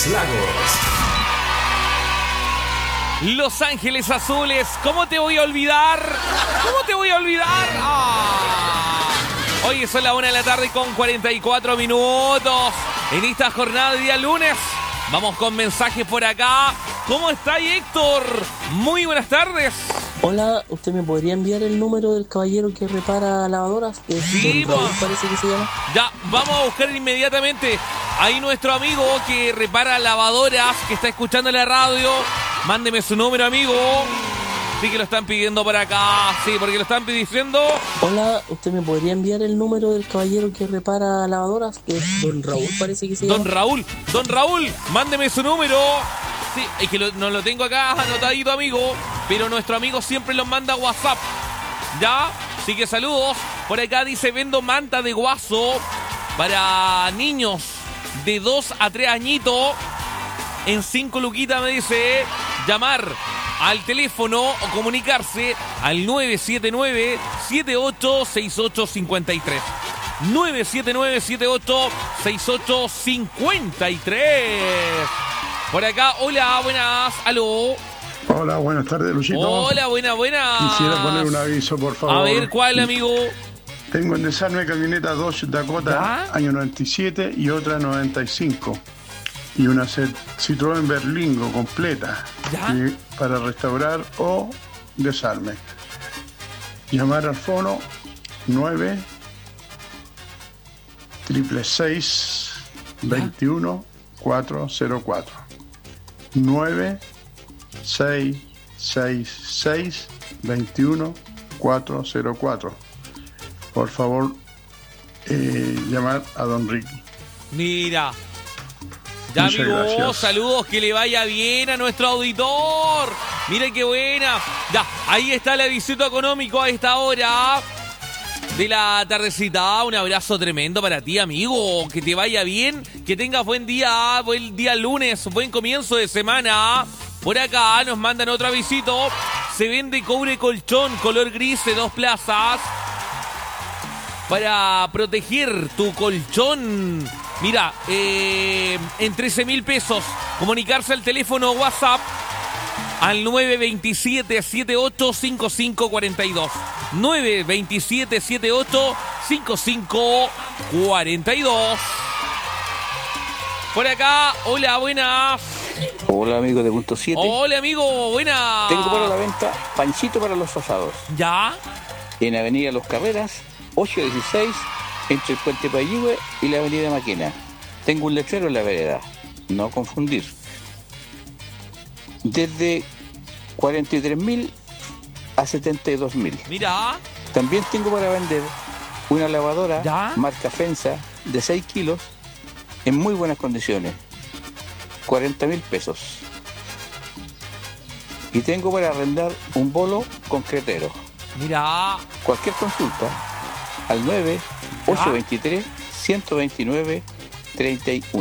Los Lagos. Los Ángeles Azules, ¿cómo te voy a olvidar? ¿Cómo te voy a olvidar? Hoy son las 1 de la tarde con 44 minutos. En esta jornada de día lunes, vamos con mensajes por acá. ¿Cómo está Héctor? Muy buenas tardes. Hola, ¿usted me podría enviar el número del caballero que repara lavadoras? Sí, Don Raúl, parece que se llama. Ya, vamos a buscar inmediatamente. Ahí nuestro amigo que repara lavadoras, que está escuchando la radio. Mándeme su número, amigo. Sí que lo están pidiendo por acá. Sí, porque lo están pidiendo. Hola, ¿usted me podría enviar el número del caballero que repara lavadoras? Don Raúl, parece que se llama. Don Raúl, mándeme su número. Sí, es que no lo tengo acá anotadito, amigo. Pero nuestro amigo siempre los manda a WhatsApp. ¿Ya? Así que saludos. Por acá dice, vendo manta de guaso para niños de 2 a 3 añitos. En 5 luquitas me dice, llamar al teléfono o comunicarse al 979-786853. 979-786853. Por acá, hola, buenas, aló. Hola, buenas tardes, Luchito. Hola, buenas. Quisiera poner un aviso, por favor. A ver, ¿cuál, amigo? Tengo en desarme camioneta Dodge Dakota, ¿Ya? año 97 y otra 95. Y una Citroën Berlingo completa. ¿Ya? Para restaurar o desarme. Llamar al fono 9 666 21 404. 9 666 21 404. Por favor, llamar a don Ricky. Mira. Ya, Muchas amigo, gracias. saludos, que le vaya bien a nuestro auditor. Miren qué buena. Ya, ahí está el avisito económico a esta hora de la tardecita. Un abrazo tremendo para ti, amigo. Que te vaya bien, que tengas buen día lunes, buen comienzo de semana. Por acá nos mandan otro avisito. Se vende cobre colchón color gris de 2 plazas para proteger tu colchón. Mira, en 13.000 pesos. Comunicarse al teléfono WhatsApp al 927-785542. 927-785542. Por acá, hola, buenas. Hola, amigo de Punto 7. Hola, amigo, buenas. Tengo para la venta pancito para los asados. ¿Ya? En Avenida Los Carreras, 816, entre el Puente Payihue y la Avenida Maquena. Tengo un letrero en la vereda, no confundir. Desde 43.000 a 72.000. Mira. También tengo para vender una lavadora ¿Ya? marca Fensa de 6 kilos en muy buenas condiciones. 40.000 pesos. Y tengo para arrendar un bolo concretero. Mira. Cualquier consulta al 9-823-129-31.